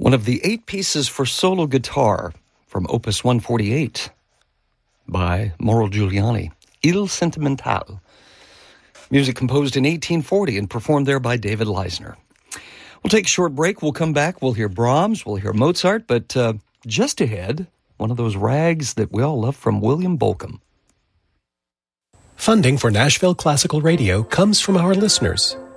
One of the 8 pieces for solo guitar from Opus 148 by Mauro Giuliani, Il Sentimentale. Music composed in 1840 and performed there by David Leisner. We'll take a short break. We'll come back. We'll hear Brahms. We'll hear Mozart. But just ahead, one of those rags that we all love from William Bolcom. Funding for Nashville Classical Radio comes from our listeners.